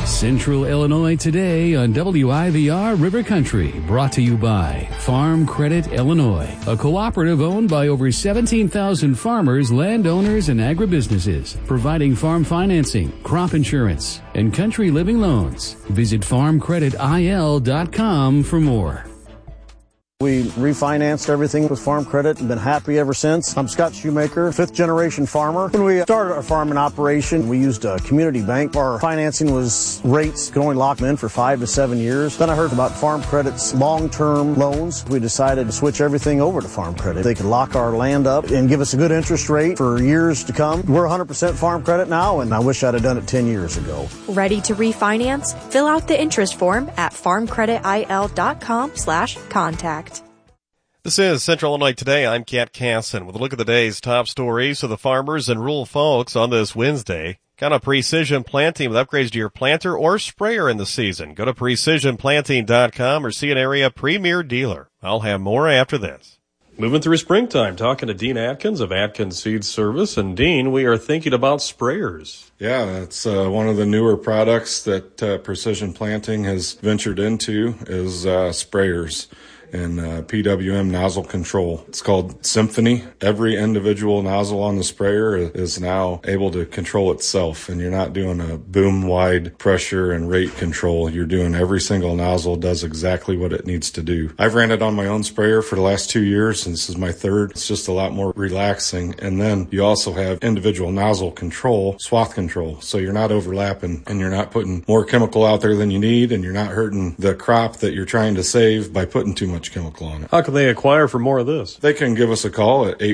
Central Illinois Today on WIVR River Country, brought to you by Farm Credit Illinois, a cooperative owned by over 17,000 farmers, landowners, and agribusinesses, providing farm financing, crop insurance, and country living loans. Visit farmcreditil.com for more. We refinanced everything with Farm Credit and been happy ever since. I'm Scott Shoemaker, fifth-generation farmer. When we started our farming operation, we used a community bank. Our financing was rates, could only lock them in for 5 to 7 years. Then I heard about Farm Credit's long-term loans. We decided to switch everything over to Farm Credit. They could lock our land up and give us a good interest rate for years to come. We're 100% Farm Credit now, and I wish I'd have done it 10 years ago. Ready to refinance? Fill out the interest form at farmcreditil.com/contact. This is Central Illinois Today. I'm Kat Casson with a look at the day's top stories of the farmers and rural folks on this Wednesday. Got a Precision Planting with upgrades to your planter or sprayer in the season. Go to precisionplanting.com or see an area premier dealer. I'll have more after this. Moving through springtime, talking to Dean Atkins of Atkins Seed Service. And Dean, we are thinking about sprayers. Yeah, that's one of the newer products that Precision Planting has ventured into is sprayers and PWM nozzle control. It's called Symphony. Every individual nozzle on the sprayer is now able to control itself, and you're not doing a boom-wide pressure and rate control. You're doing every single nozzle does exactly what it needs to do. I've ran it on my own sprayer for the last 2 years, and this is my third. It's just a lot more relaxing. And then you also have individual nozzle control, swath control, so you're not overlapping and you're not putting more chemical out there than you need, and you're not hurting the crop that you're trying to save by putting too much chemical on it. How can they acquire for more of this? They can give us a call at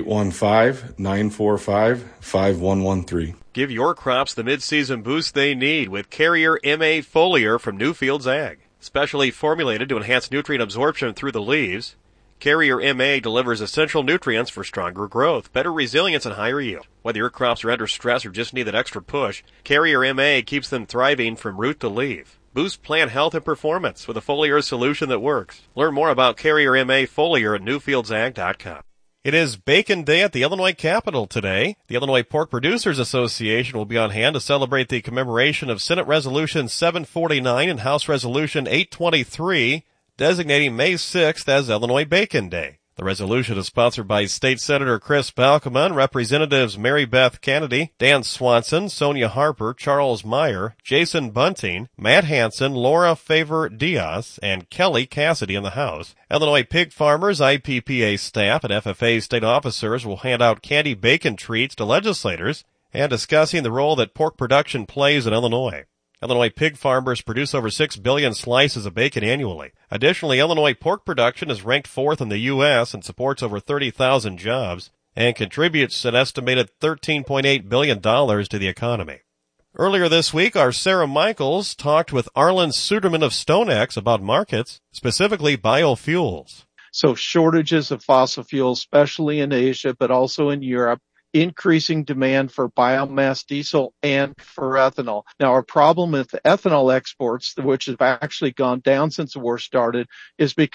815-945-5113. Give your crops the mid-season boost they need with Carrier MA Foliar from Newfields Ag. Specially formulated to enhance nutrient absorption through the leaves, Carrier MA delivers essential nutrients for stronger growth, better resilience, and higher yield. Whether your crops are under stress or just need that extra push, Carrier MA keeps them thriving from root to leaf. Boost plant health and performance with a foliar solution that works. Learn more about Carrier MA Foliar at newfieldsag.com. It is Bacon Day at the Illinois Capitol today. The Illinois Pork Producers Association will be on hand to celebrate the commemoration of Senate Resolution 749 and House Resolution 823, designating May 6th as Illinois Bacon Day. The resolution is sponsored by State Senator Chris Balcomon, Representatives Mary Beth Kennedy, Dan Swanson, Sonia Harper, Charles Meyer, Jason Bunting, Matt Hansen, Laura Favor Diaz, and Kelly Cassidy in the House. Illinois pig farmers, IPPA staff, and FFA state officers will hand out candy bacon treats to legislators and discussing the role that pork production plays in Illinois. Illinois pig farmers produce over 6 billion slices of bacon annually. Additionally, Illinois pork production is ranked 4th in the U.S. and supports over 30,000 jobs and contributes an estimated $13.8 billion to the economy. Earlier this week, our Sarah Michaels talked with Arlen Suderman of StoneX about markets, specifically biofuels. So shortages of fossil fuels, especially in Asia, but also in Europe, increasing demand for biomass diesel and for ethanol. Now, our problem with ethanol exports, which have actually gone down since the war started, is because